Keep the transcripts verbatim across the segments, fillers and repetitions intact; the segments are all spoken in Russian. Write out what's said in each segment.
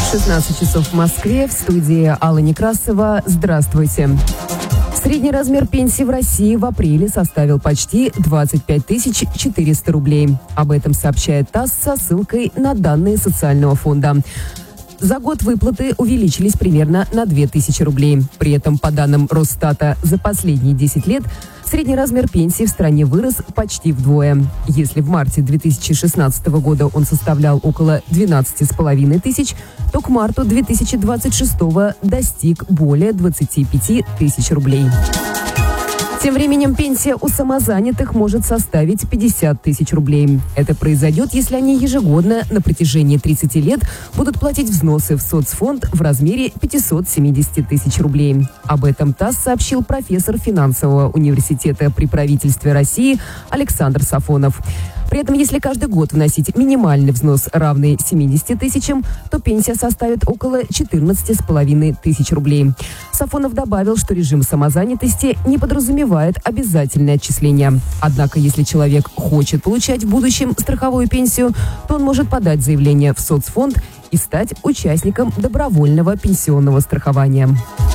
шестнадцать часов в Москве. В студии Алла Некрасова. Здравствуйте. Средний размер пенсии в России в апреле составил почти двадцать пять тысяч четыреста рублей. Об этом сообщает ТАСС со ссылкой на данные социального фонда. За год выплаты увеличились примерно на две тысячи рублей. При этом, по данным Росстата, за последние десять лет средний размер пенсии в стране вырос почти вдвое. Если в марте две тысячи шестнадцатого года он составлял около двенадцати с половиной тысяч, то к марту две тысячи двадцать шестого достиг более двадцати пяти тысяч рублей. Тем временем пенсия у самозанятых может составить пятьдесят тысяч рублей. Это произойдет, если они ежегодно на протяжении тридцати лет будут платить взносы в соцфонд в размере пятисот семидесяти тысяч рублей. Об этом ТАСС сообщил профессор финансового университета при правительстве России Александр Сафонов. При этом, если каждый год вносить минимальный взнос, равный семидесяти тысячам, то пенсия составит около четырнадцати с половиной тысяч рублей. Сафонов добавил, что режим самозанятости не подразумевает обязательное отчисление. Однако, если человек хочет получать в будущем страховую пенсию, то он может подать заявление в соцфонд и стать участником добровольного пенсионного страхования.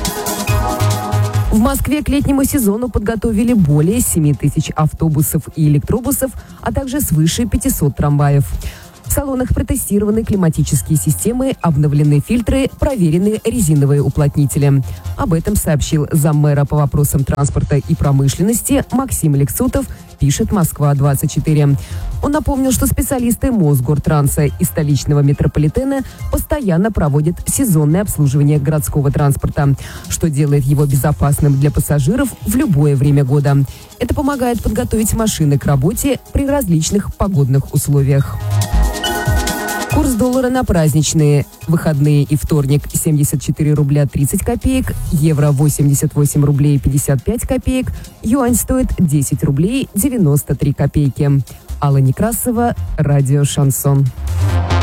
В Москве к летнему сезону подготовили более семи тысяч автобусов и электробусов, а также свыше пятисот трамваев. В салонах протестированы климатические системы, обновлены фильтры, проверены резиновые уплотнители. Об этом сообщил заммэра по вопросам транспорта и промышленности Максим Лексутов, пишет Москва двадцать четыре. Он напомнил, что специалисты Мосгортранса и столичного метрополитена постоянно проводят сезонное обслуживание городского транспорта, что делает его безопасным для пассажиров в любое время года. Это помогает подготовить машины к работе при различных погодных условиях. Курс доллара на праздничные выходные и вторник семьдесят четыре рубля тридцать копеек, евро восемьдесят восемь рублей пятьдесят пять копеек, юань стоит десять рублей девяносто три копейки. Алла Некрасова, радио «Шансон».